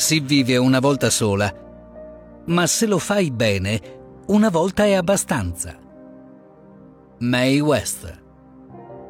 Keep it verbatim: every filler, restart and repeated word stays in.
Si vive una volta sola, ma se lo fai bene, una volta è abbastanza. Mae West.